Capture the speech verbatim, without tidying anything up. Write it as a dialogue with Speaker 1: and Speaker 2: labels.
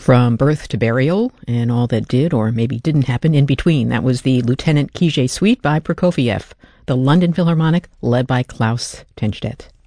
Speaker 1: From Birth to Burial and All That Did or Maybe Didn't Happen in Between. That was the Lieutenant Kijé Suite by Prokofiev, the London Philharmonic led by Klaus Tennstedt.